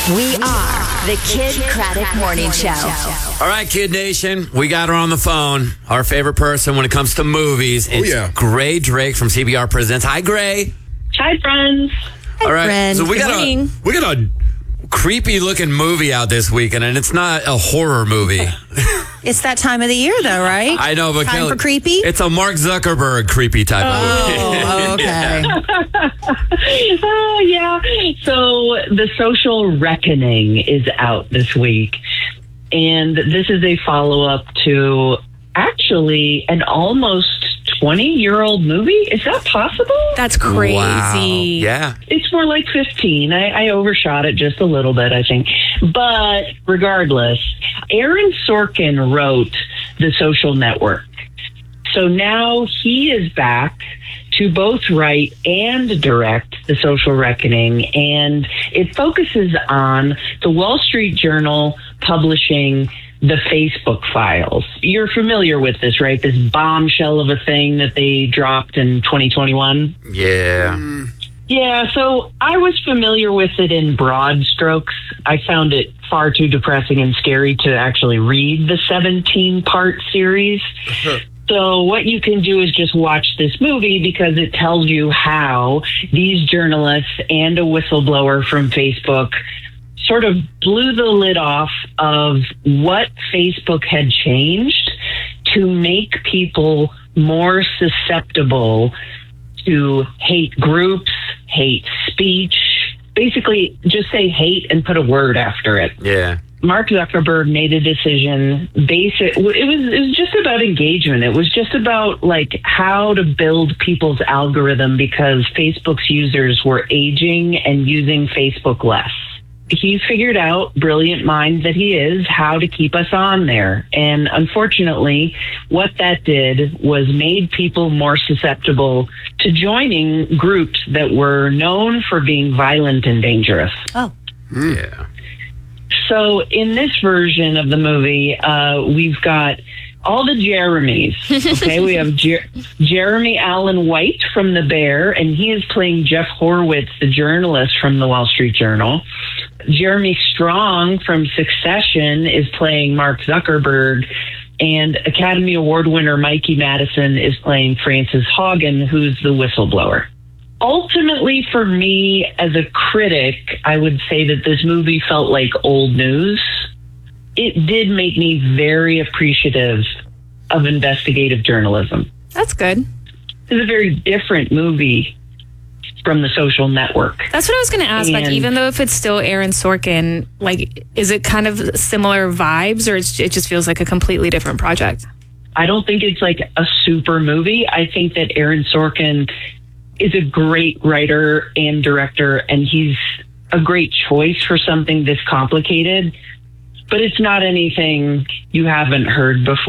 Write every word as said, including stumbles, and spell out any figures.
We are the Kid Craddock Morning Show. All right, Kid Nation, we got her on the phone. Our favorite person when it comes to movies. It's oh, yeah. Gray Drake from C B R Presents. Hi, Gray. Hi, friends. All right, friend. so we Good got morning. a we got a creepy looking movie out this weekend, and it's not a horror movie. It's that time of the year, though, right? I know, but Time Kelly, for creepy? It's a Mark Zuckerberg creepy type of movie. Oh, okay. Oh, yeah. So The Social Reckoning is out this week. And this is a follow-up to actually an almost twenty-year-old movie. Is that possible? That's crazy. Wow. Yeah. It's more like fifteen. I, I overshot it just a little bit, I think. But regardless, Aaron Sorkin wrote The Social Network. So now he is back to both write and direct The Social Reckoning. And it focuses on the Wall Street Journal publishing the Facebook files. You're familiar with this, right? This bombshell of a thing that they dropped in twenty twenty-one. Yeah. Yeah, so I was familiar with it in broad strokes. I found it far too depressing and scary to actually read the seventeen-part series. So what you can do is just watch this movie because it tells you how these journalists and a whistleblower from Facebook sort of blew the lid off of what Facebook had changed to make people more susceptible to hate groups, hate speech. Basically, just say hate and put a word after it. Yeah. Mark Zuckerberg made a decision. Basic. It was. It was just about engagement. It was just about like how to build people's algorithm because Facebook's users were aging and using Facebook less. He figured out, brilliant mind that he is, how to keep us on there. And unfortunately, what that did was made people more susceptible to joining groups that were known for being violent and dangerous. Oh. Yeah. So in this version of the movie, uh, we've got all the Jeremys. Okay, we have Jer- Jeremy Allen White from The Bear, and he is playing Jeff Horowitz, the journalist from the Wall Street Journal. Jeremy Strong from Succession is playing Mark Zuckerberg, and Academy Award winner Mikey Madison is playing Frances Haugen, who's the whistleblower. Ultimately, for me, as a critic, I would say that this movie felt like old news. It did make me very appreciative of investigative journalism. That's good. It's a very different movie from The Social Network. That's what I was going to ask. And like, even though if it's still Aaron Sorkin, like, is it kind of similar vibes, or it's, it just feels like a completely different project? I don't think it's like a super movie. I think that Aaron Sorkin is a great writer and director, and he's a great choice for something this complicated. But it's not anything you haven't heard before.